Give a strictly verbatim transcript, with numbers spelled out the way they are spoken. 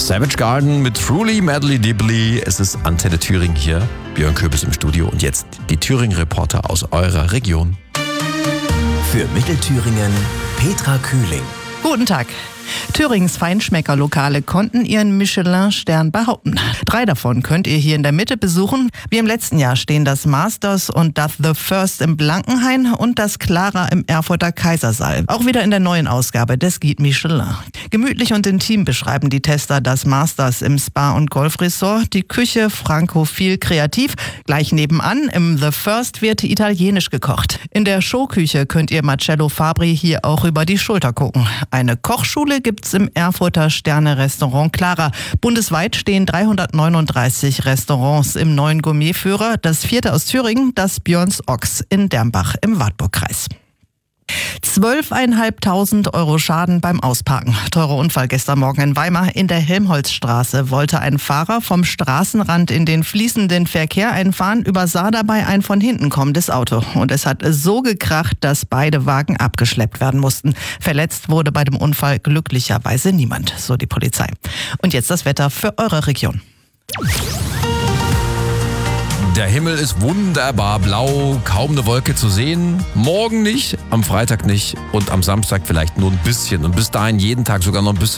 Savage Garden mit Truly Madly Dibbly. Es ist Antenne Thüringen hier. Björn Köbis im Studio und jetzt die Thüringen-Reporter aus eurer Region. Für Mittelthüringen Petra Kühling. Guten Tag. Thürings Feinschmeckerlokale konnten ihren Michelin-Stern behaupten. Drei davon könnt ihr hier in der Mitte besuchen. Wie im letzten Jahr stehen das Masters und das The First im Blankenhain und das Clara im Erfurter Kaisersaal. Auch wieder in der neuen Ausgabe des Guide Michelin. Gemütlich und intim beschreiben die Tester das Masters im Spa- und Golfresort. Die Küche frankophil kreativ. Gleich nebenan im The First wird italienisch gekocht. In der Showküche könnt ihr Marcello Fabri hier auch über die Schulter gucken. Eine Kochschule gibt's im Erfurter Sterne-Restaurant Clara. Bundesweit stehen dreihundertneununddreißig Restaurants im neuen Gourmetführer. Das vierte aus Thüringen, das Björns Ochs in Dermbach im Wartburgkreis. Zwölfeinhalbtausend Euro Schaden beim Ausparken. Teurer Unfall gestern Morgen in Weimar. In der Helmholtzstraße wollte ein Fahrer vom Straßenrand in den fließenden Verkehr einfahren, übersah dabei ein von hinten kommendes Auto. Und es hat so gekracht, dass beide Wagen abgeschleppt werden mussten. Verletzt wurde bei dem Unfall glücklicherweise niemand, so die Polizei. Und jetzt das Wetter für eure Region. Der Himmel ist wunderbar blau, kaum eine Wolke zu sehen. Morgen nicht, am Freitag nicht und am Samstag vielleicht nur ein bisschen. Und bis dahin jeden Tag sogar noch ein bisschen.